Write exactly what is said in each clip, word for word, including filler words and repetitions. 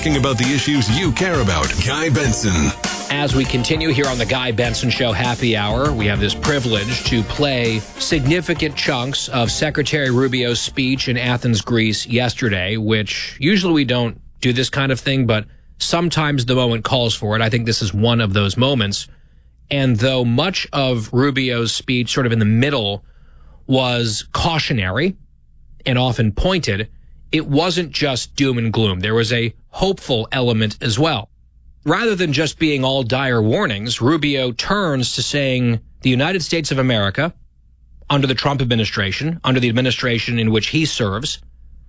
Talking about the issues you care about. Guy Benson. As we continue here on the Guy Benson Show Happy Hour, we have this privilege to play significant chunks of Secretary Rubio's speech in Athens, Greece yesterday, which usually we don't do this kind of thing, but sometimes the moment calls for it. I think this is one of those moments. And though much of Rubio's speech sort of in the middle was cautionary and often pointed, it wasn't just doom and gloom. There was a hopeful element as well. Rather than just being all dire warnings, Rubio turns to saying the United States of America, under the Trump administration, under the administration in which he serves,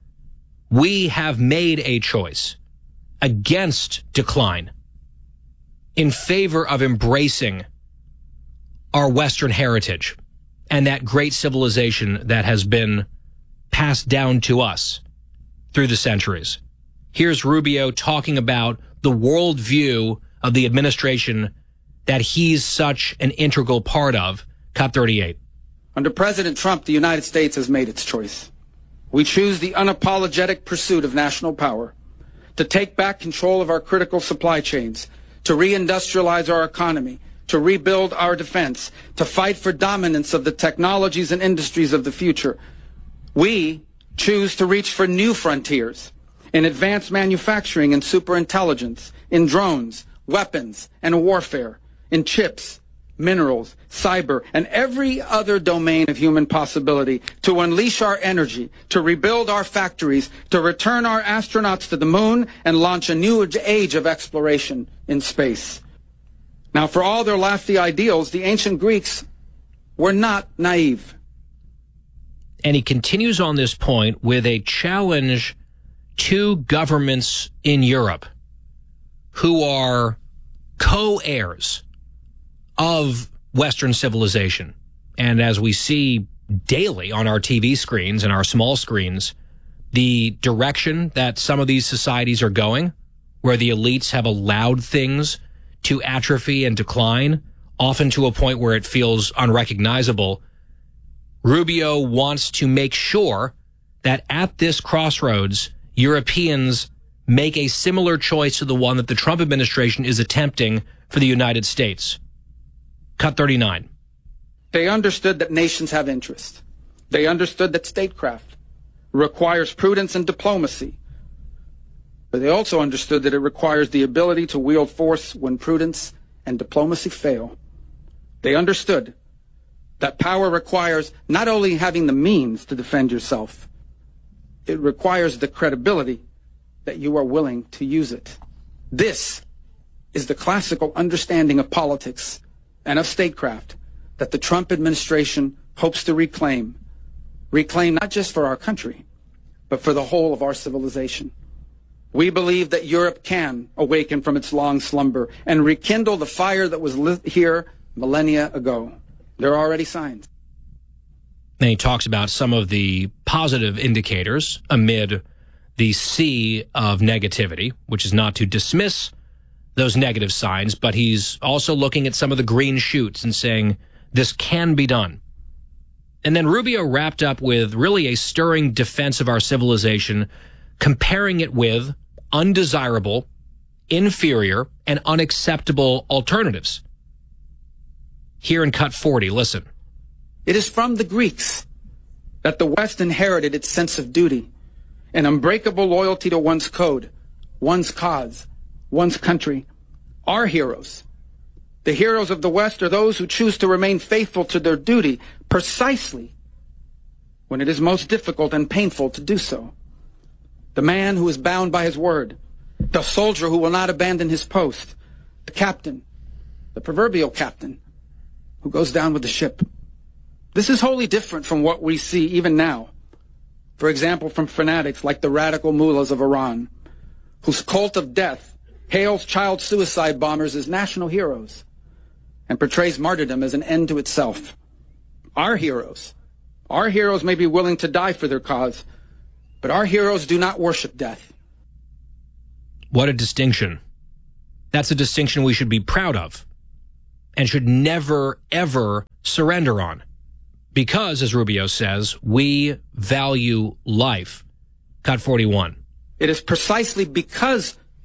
we have made a choice against decline in favor of embracing our Western heritage and that great civilization that has been passed down to us through the centuries. Here's Rubio talking about the worldview of the administration that he's such an integral part of. Cut thirty-eight. Under President Trump, the United States has made its choice. We choose the unapologetic pursuit of national power, to take back control of our critical supply chains, to reindustrialize our economy, to rebuild our defense, to fight for dominance of the technologies and industries of the future. We choose to reach for new frontiers in advanced manufacturing and superintelligence, in drones, weapons, and warfare, in chips, minerals, cyber, and every other domain of human possibility, to unleash our energy, to rebuild our factories, to return our astronauts to the moon, and launch a new age of exploration in space. Now, for all their lofty ideals, the ancient Greeks were not naive. And he continues on this point with a challenge to governments in Europe who are co-heirs of Western civilization. And as we see daily on our T V screens and our small screens, the direction that some of these societies are going, where the elites have allowed things to atrophy and decline, often to a point where it feels unrecognizable, Rubio wants to make sure that at this crossroads, Europeans make a similar choice to the one that the Trump administration is attempting for the United States. Cut thirty-nine. They understood that nations have interest. They understood that statecraft requires prudence and diplomacy. But they also understood that it requires the ability to wield force when prudence and diplomacy fail. They understood that power requires not only having the means to defend yourself, it requires the credibility that you are willing to use it. This is the classical understanding of politics and of statecraft that the Trump administration hopes to reclaim. Reclaim not just for our country, but for the whole of our civilization. We believe that Europe can awaken from its long slumber and rekindle the fire that was lit here millennia ago. There are already signs. And he talks about some of the positive indicators amid the sea of negativity, which is not to dismiss those negative signs, but he's also looking at some of the green shoots and saying this can be done. And then Rubio wrapped up with really a stirring defense of our civilization, comparing it with undesirable, inferior, and unacceptable alternatives. Here in Cut forty, listen. It is from the Greeks that the West inherited its sense of duty, an unbreakable loyalty to one's code, one's cause, one's country. Our heroes, the heroes of the West, are those who choose to remain faithful to their duty precisely when it is most difficult and painful to do so. The man who is bound by his word, the soldier who will not abandon his post, the captain, the proverbial captain, who goes down with the ship. This is wholly different from what we see even now. For example, from fanatics like the radical mullahs of Iran, whose cult of death hails child suicide bombers as national heroes and portrays martyrdom as an end to itself. Our heroes, our heroes may be willing to die for their cause, but our heroes do not worship death. What a distinction. That's a distinction we should be proud of and should never, ever surrender on. Because, as Rubio says, we value life. Cut forty-one. It is precisely because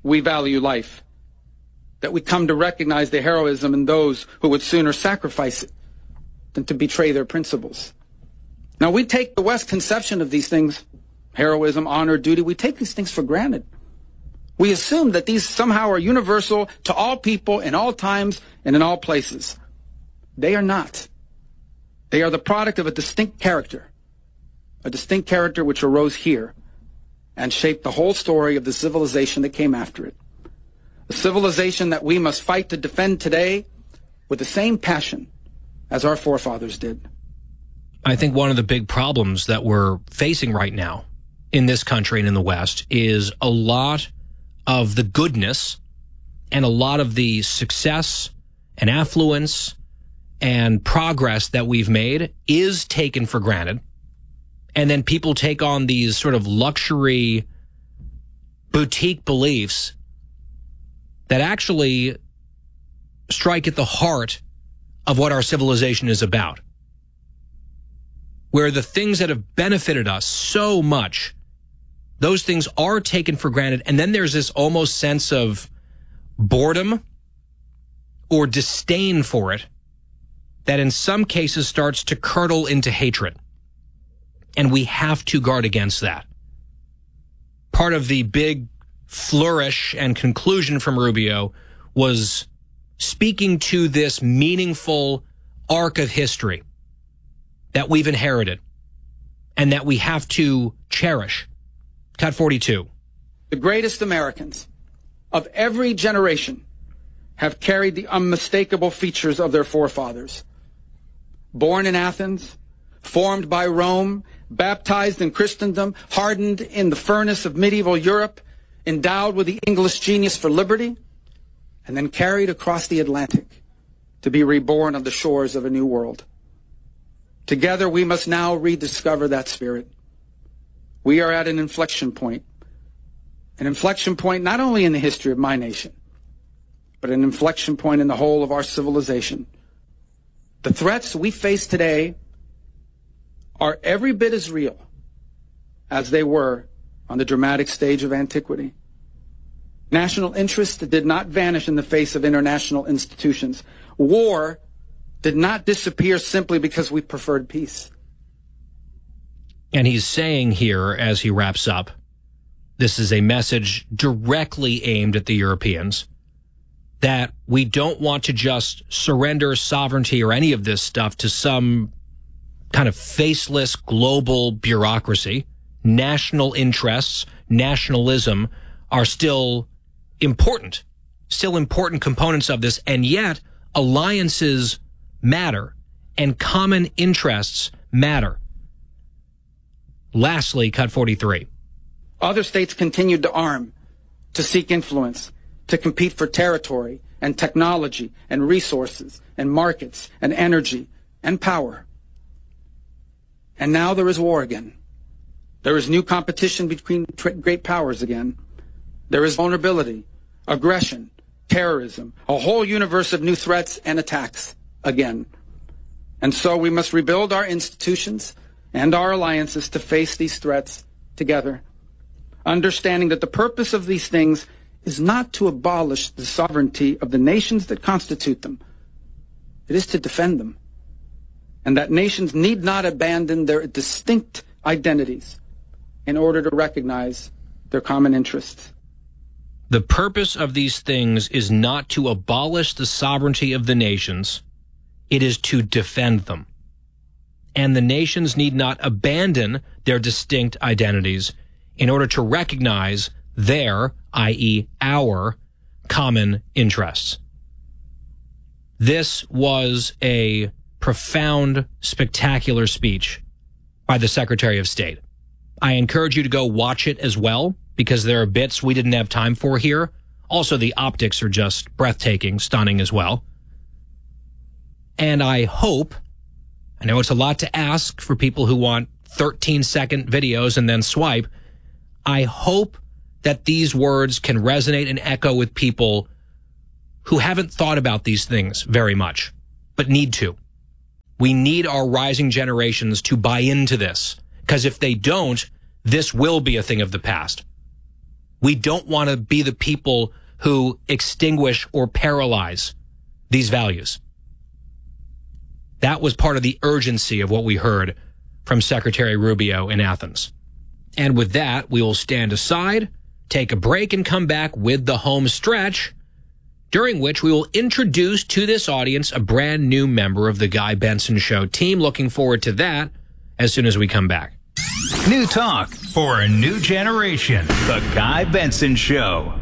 we value life, that we come to recognize the heroism in those who would sooner sacrifice it than to betray their principles. Now, we take the West's conception of these things, heroism, honor, duty, we take these things for granted. We assume that these somehow are universal to all people in all times and in all places. They are not. They are the product of a distinct character, a distinct character which arose here and shaped the whole story of the civilization that came after it. A civilization that we must fight to defend today with the same passion as our forefathers did. I think one of the big problems that we're facing right now in this country and in the West is a lot of the goodness and a lot of the success and affluence and progress that we've made is taken for granted. And then people take on these sort of luxury boutique beliefs that actually strike at the heart of what our civilization is about. Where the things that have benefited us so much, those things are taken for granted. And then there's this almost sense of boredom or disdain for it that in some cases starts to curdle into hatred. And we have to guard against that. Part of the big flourish and conclusion from Rubio was speaking to this meaningful arc of history that we've inherited and that we have to cherish. Cut forty-two. The greatest Americans of every generation have carried the unmistakable features of their forefathers. Born in Athens, formed by Rome, baptized in Christendom, hardened in the furnace of medieval Europe, endowed with the English genius for liberty, and then carried across the Atlantic to be reborn on the shores of a new world. Together we must now rediscover that spirit. We are at an inflection point. An inflection point not only in the history of my nation, but an inflection point in the whole of our civilization. The threats we face today are every bit as real as they were on the dramatic stage of antiquity. National interest did not vanish in the face of international institutions. War did not disappear simply because we preferred peace. And he's saying here, as he wraps up, this is a message directly aimed at the Europeans, that we don't want to just surrender sovereignty or any of this stuff to some kind of faceless global bureaucracy. National interests, nationalism are still important, still important components of this, and yet alliances matter and common interests matter. Lastly, cut forty-three. Other states continued to arm, to seek influence, to compete for territory and technology and resources and markets and energy and power. And now there is war again. There is new competition between great powers again. There is vulnerability, aggression, terrorism, a whole universe of new threats and attacks again. And so we must rebuild our institutions and our alliances to face these threats together, understanding that the purpose of these things is not to abolish the sovereignty of the nations that constitute them. It is to defend them. And that nations need not abandon their distinct identities in order to recognize their common interests. The purpose of these things is not to abolish the sovereignty of the nations. It is to defend them. And the nations need not abandon their distinct identities in order to recognize their, that is our, common interests. This was a profound, spectacular speech by the Secretary of State. I encourage you to go watch it as well, because there are bits we didn't have time for here. Also, the optics are just breathtaking, stunning as well. And I hope, I know it's a lot to ask for people who want thirteen second videos and then swipe. I hope that these words can resonate and echo with people who haven't thought about these things very much, but need to. We need our rising generations to buy into this, because if they don't, this will be a thing of the past. We don't want to be the people who extinguish or paralyze these values. That was part of the urgency of what we heard from Secretary Rubio in Athens. And with that, we will stand aside, take a break, and come back with the home stretch, during which we will introduce to this audience a brand new member of the Guy Benson Show team. Looking forward to that as soon as we come back. New talk for a new generation. The Guy Benson Show.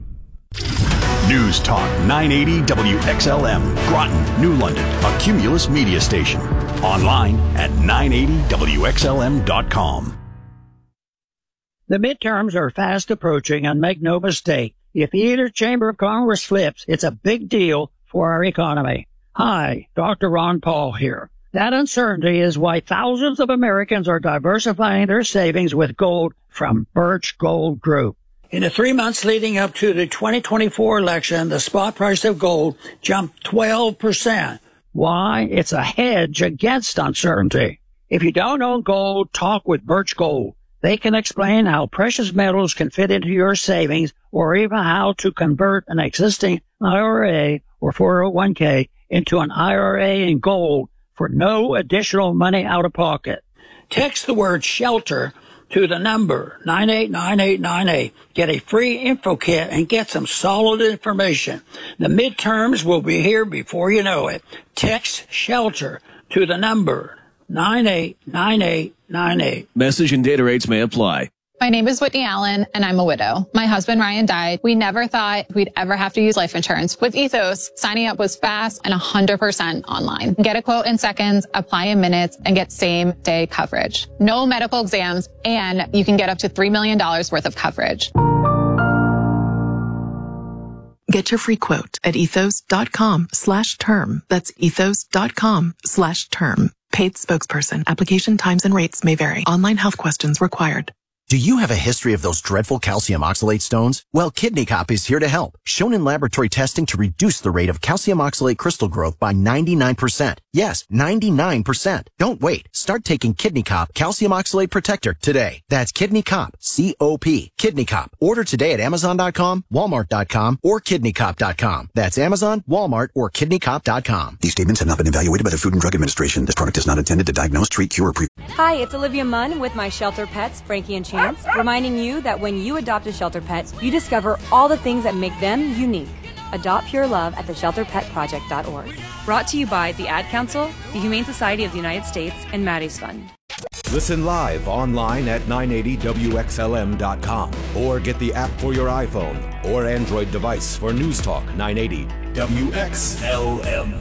News Talk nine eighty W X L M, Groton, New London, a Cumulus media station. Online at nine eighty W X L M dot com. The midterms are fast approaching, and make no mistake, if either chamber of Congress flips, it's a big deal for our economy. Hi, Doctor Ron Paul here. That uncertainty is why thousands of Americans are diversifying their savings with gold from Birch Gold Group. In the three months leading up to the twenty twenty-four election, the spot price of gold jumped twelve percent. Why? It's a hedge against uncertainty. If you don't own gold, talk with Birch Gold. They can explain how precious metals can fit into your savings, or even how to convert an existing I R A or four oh one k into an I R A in gold for no additional money out of pocket. Text the word SHELTER to the number nine eight nine eight nine eight. Get a free info kit and get some solid information. The midterms will be here before you know it. Text SHELTER to the number nine eight nine eight nine eight. Message and data rates may apply. My name is Whitney Allen, and I'm a widow. My husband, Ryan, died. We never thought we'd ever have to use life insurance. With Ethos, signing up was fast and one hundred percent online. Get a quote in seconds, apply in minutes, and get same-day coverage. No medical exams, and you can get up to three million dollars worth of coverage. Get your free quote at ethos.com slash term. That's ethos.com slash term. Paid spokesperson. Application times and rates may vary. Online health questions required. Do you have a history of those dreadful calcium oxalate stones? Well, Kidney Cop is here to help. Shown in laboratory testing to reduce the rate of calcium oxalate crystal growth by ninety-nine percent. Yes, ninety-nine percent. Don't wait. Start taking Kidney Cop Calcium Oxalate Protector today. That's Kidney Cop, C O P. Kidney Cop. Order today at amazon dot com, walmart dot com, or kidney cop dot com. That's Amazon, Walmart, or kidney cop dot com. These statements have not been evaluated by the Food and Drug Administration. This product is not intended to diagnose, treat, cure, or prevent. Hi, it's Olivia Munn with my shelter pets, Frankie and Chance, reminding you that when you adopt a shelter pet, you discover all the things that make them unique. Adopt pure love at the shelter pet project dot org. Brought to you by the Ad Council, the Humane Society of the United States, and Maddie's Fund. Listen live online at nine eighty W X L M dot com or get the app for your iPhone or Android device for News Talk nine eighty W X L M.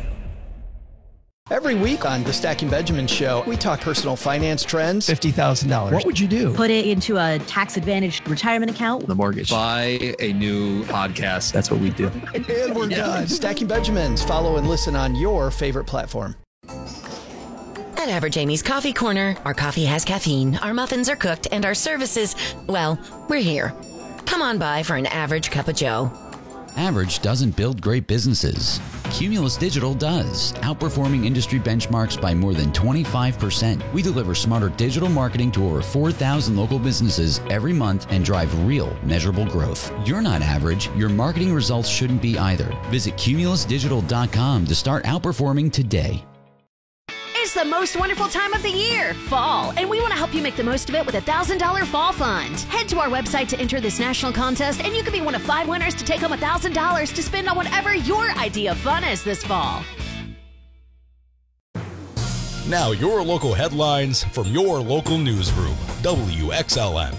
Every week on the Stacking Benjamin Show, we talk personal finance trends. fifty thousand dollars. What would you do? Put it into a tax-advantaged retirement account. The mortgage. Buy a new podcast. That's what we do. And we're yeah. done. Stacking Benjamins. Follow and listen on your favorite platform. At Average Amy's Coffee Corner, our coffee has caffeine, our muffins are cooked, and our services, well, we're here. Come on by for an average cup of joe. Average doesn't build great businesses. Cumulus Digital does, outperforming industry benchmarks by more than twenty-five percent. We deliver smarter digital marketing to over four thousand local businesses every month and drive real, measurable growth. You're not average. Your marketing results shouldn't be either. Visit cumulus digital dot com to start outperforming today. It's the most wonderful time of the year, fall, and we want to help you make the most of it with a one thousand dollars Fall Fund. Head to our website to enter this national contest, and you could be one of five winners to take home one thousand dollars to spend on whatever your idea of fun is this fall. Now your local headlines from your local newsroom, W X L M.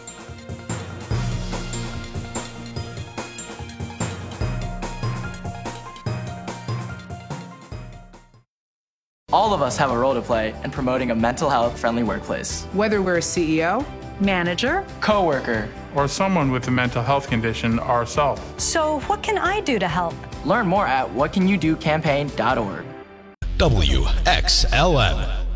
All of us have a role to play in promoting a mental health-friendly workplace. Whether we're a C E O, manager, coworker, or someone with a mental health condition ourselves. So what can I do to help? Learn more at what can you do campaign dot org. W X L M.